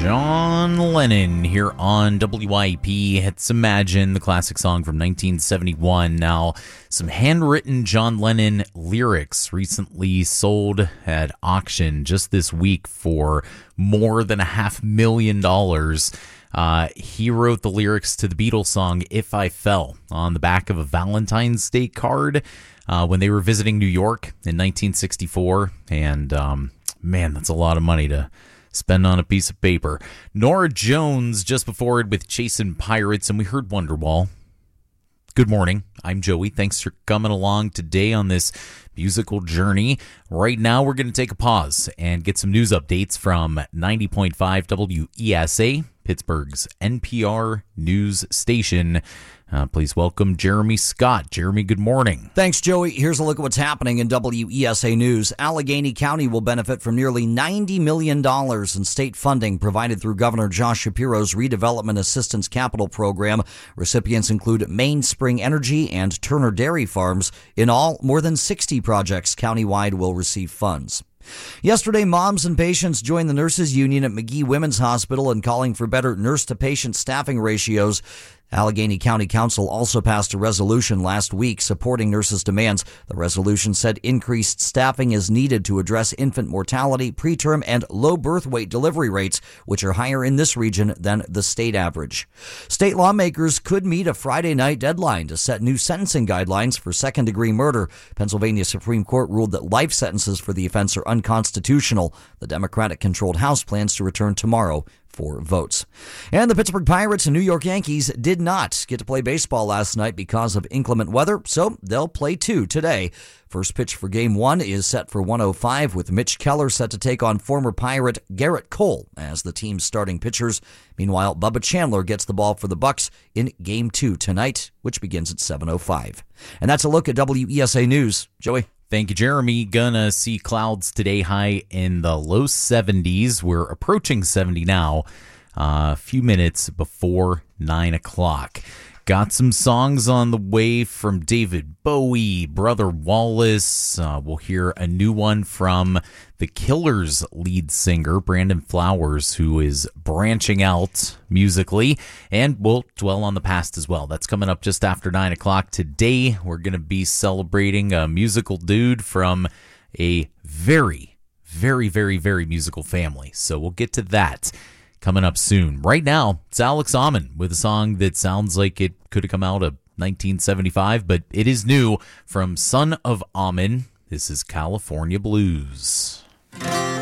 John Lennon here on WIP. It's Imagine, the classic song from 1971. Now, some handwritten John Lennon lyrics recently sold at auction just this week for more than $500,000. He wrote the lyrics to the Beatles song If I Fell on the back of a Valentine's Day card when they were visiting New York in 1964. And man, that's a lot of money to spend on a piece of paper. Norah Jones just before it with Chasing Pirates, and we heard Wonderwall. Good morning. I'm Joey. Thanks for coming along today on this musical journey. Right now, we're going to take a pause and get some news updates from 90.5 WESA, Pittsburgh's NPR news station. Please welcome Jeremy Scott. Jeremy, good morning. Thanks, Joey. Here's a look at what's happening in WESA News. Allegheny County will benefit from nearly $90 million in state funding provided through Governor Josh Shapiro's Redevelopment Assistance Capital Program. Recipients include Mainspring Energy and Turner Dairy Farms. In all, more than 60 projects countywide will receive funds. Yesterday, moms and patients joined the nurses union at McGee Women's Hospital in calling for better nurse-to-patient staffing ratios. Allegheny County Council also passed a resolution last week supporting nurses' demands. The resolution said increased staffing is needed to address infant mortality, preterm, and low birth weight delivery rates, which are higher in this region than the state average. State lawmakers could meet a Friday night deadline to set new sentencing guidelines for second-degree murder. Pennsylvania Supreme Court ruled that life sentences for the offense are unconstitutional. The Democratic-controlled House plans to return tomorrow for votes. And the Pittsburgh Pirates and New York Yankees did not get to play baseball last night because of inclement weather, so they'll play two today. First pitch for Game 1 is set for 1:05, with Mitch Keller set to take on former Pirate Garrett Cole as the team's starting pitchers. Meanwhile, Bubba Chandler gets the ball for the Bucks in Game 2 tonight, which begins at 7:05. And that's a look at WESA News. Joey? Thank you, Jeremy. Gonna see clouds today, high in the low 70s. We're approaching 70 now, a few minutes before 9 o'clock. Got some songs on the way from David Bowie, Brother Wallace. We'll hear a new one from The Killers lead singer, Brandon Flowers, who is branching out musically, and we'll dwell on the past as well. That's coming up just after 9 o'clock. Today, we're going to be celebrating a musical dude from a very, very, very, very musical family. So we'll get to that coming up soon. Right now, it's Alex Ammon with a song that sounds like it could have come out of 1975, but it is new from Son of Ammon. This is California Blues.